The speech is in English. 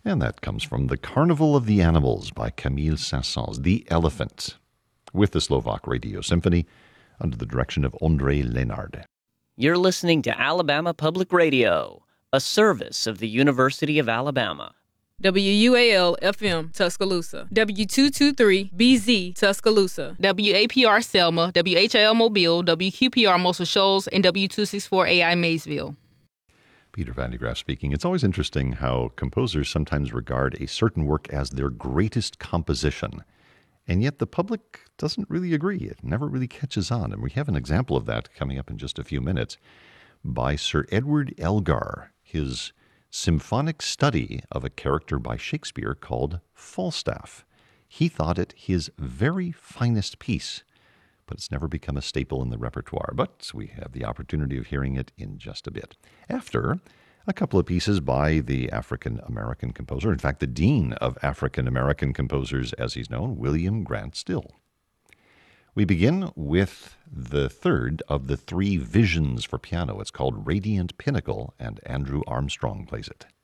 And that comes from The Carnival of the Animals by Camille Saint-Saëns, The Elephant, with the Slovak Radio Symphony under the direction of Ondrej Lenard. You're listening to Alabama Public Radio, a service of the University of Alabama. WUAL-FM, Tuscaloosa. W223-BZ, Tuscaloosa. WAPR Selma, WHIL Mobile, WQPR Muscle Shoals, and W264AI Maysville. Peter Van de Graaff speaking. It's always interesting how composers sometimes regard a certain work as their greatest composition, and yet the public doesn't really agree. It never really catches on, and we have an example of that coming up in just a few minutes by Sir Edward Elgar, his symphonic study of a character by Shakespeare called Falstaff. He thought it his very finest piece, but it's never become a staple in the repertoire. But we have the opportunity of hearing it in just a bit. After a couple of pieces by the African-American composer, in fact, the Dean of African-American Composers, as he's known, William Grant Still. We begin with the third of the three visions for piano. It's called Radiant Pinnacle, and Andrew Armstrong plays it.